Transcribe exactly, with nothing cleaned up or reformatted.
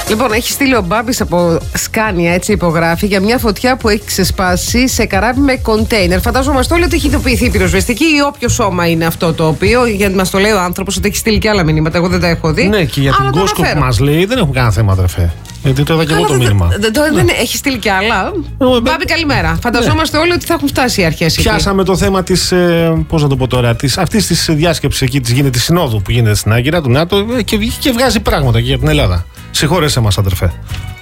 Λοιπόν, έχει στείλει ο Μπάμπης από Σκάνια, έτσι υπογράφει, για μια φωτιά που έχει ξεσπάσει σε καράβι με κοντέινερ. Φαντάζομαστε όλοι ότι έχει ειδοποιηθεί η πυροσβεστική ή όποιο σώμα είναι αυτό το οποίο, γιατί μας το λέει ο άνθρωπος ότι έχει στείλει και άλλα μηνύματα. Εγώ δεν τα έχω δει. Ναι, και για την Κόσκο που μας λέει δεν έχουμε κανένα θέμα, αδερφέ. Γιατί το είδα και εγώ το μήνυμα. Δεν έχει στείλει και άλλα. Μπάμπη, καλημέρα. Φανταζόμαστε όλοι ότι θα έχουν φτάσει οι αρχές εκεί. Πιάσαμε το θέμα της, πώς να το πω τώρα, αυτή τη διάσκεψη εκεί τη γίνεται, τη συνόδου που γίνεται στην Άγκυρα του ΝΑΤΟ και βγάζει πράγματα και για την Ελλάδα. Συγχώρεσέ μας, αδερφέ.